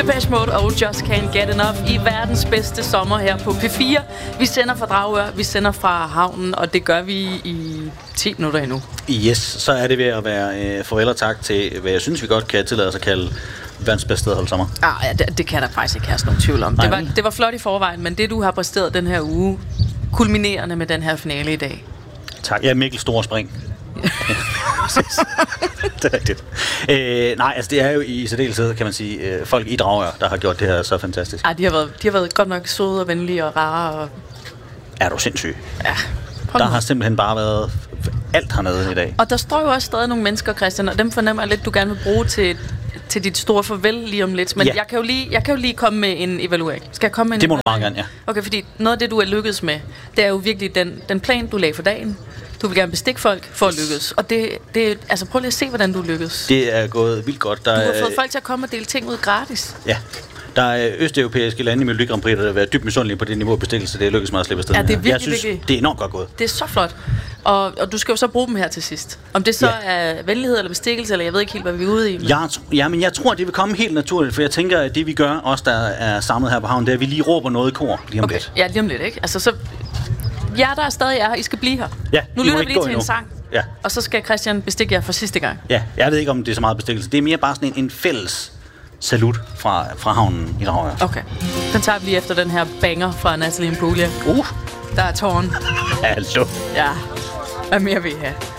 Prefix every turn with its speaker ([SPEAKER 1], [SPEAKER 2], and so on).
[SPEAKER 1] Depeche Mode og Just Can't Get Enough i verdens bedste sommer her på P4. Vi sender fra Dragør, vi sender fra havnen, og det gør vi i 10 minutter endnu.
[SPEAKER 2] Yes, så er det ved at være farvel og tak til, hvad jeg synes, vi godt kan tillade os at kalde verdens bedste sted at holde sommer.
[SPEAKER 1] Ja, det kan der faktisk ikke have nogen tvivl om. Det var flot i forvejen, men det du har præsteret den her uge, kulminerende med den her finale i dag.
[SPEAKER 2] Tak. Ja, Mikkel Store Spring. Det er rigtigt. Nej, altså det er jo i særdeleshed, kan man sige, folk i Dragør, der har gjort det her så fantastisk.
[SPEAKER 1] Ja, de har været godt nok søde og venlige og rare. Og...
[SPEAKER 2] Er du sindssyg?
[SPEAKER 1] Ja.
[SPEAKER 2] Der har simpelthen bare været alt hernede i dag.
[SPEAKER 1] Og der står jo også stadig nogle mennesker, Christian, og dem fornemmer jeg lidt, du gerne vil bruge til dit store farvel lige om lidt. Men ja. jeg kan jo lige komme med en evaluering. Skal jeg komme med en
[SPEAKER 2] Det må du meget gerne, ja.
[SPEAKER 1] Okay, fordi noget af det, du er lykkedes med, det er jo virkelig den plan, du lagde for dagen. Du vil gerne bestikke folk for at lykkes. Og det altså prøv lige at se, hvordan du lykkes.
[SPEAKER 2] Det er gået vildt godt.
[SPEAKER 1] Du har fået folk til at komme og dele ting ud gratis.
[SPEAKER 2] Ja. Der er østeuropæiske lande i Melodi Grand Prix, der vil være dybt misundelige på det niveau af bestikkelse. Det lykkes mig at slippe afsted.
[SPEAKER 1] Ja, det er virkelig,
[SPEAKER 2] jeg synes, det er enormt godt gået.
[SPEAKER 1] Det er så flot. Og du skal jo så bruge dem her til sidst. Om det så er venlighed eller bestikkelse, eller jeg ved ikke helt, hvad vi er ude i.
[SPEAKER 2] Men jeg tror, det vil komme helt naturligt, for jeg tænker, at det vi gør, os der er samlet her på havnen, det er, at vi lige råber noget i kor lige om lidt.
[SPEAKER 1] Ja, lige om lidt, ikke? Altså så... jer, der er stadig er her, I skal blive her.
[SPEAKER 2] Ja,
[SPEAKER 1] nu lytter vi lige til en sang.
[SPEAKER 2] Ja.
[SPEAKER 1] Og så skal Christian bestikke jer for sidste gang.
[SPEAKER 2] Ja, jeg ved ikke, om det er så meget bestikkelse. Det er mere bare sådan en fælles salut fra havnen i Dragør.
[SPEAKER 1] Okay. Den tager vi lige efter den her banger fra Natalie Imbruglia. Der er tårn.
[SPEAKER 2] Hallo.
[SPEAKER 1] Ja. Hvad mere vil I have?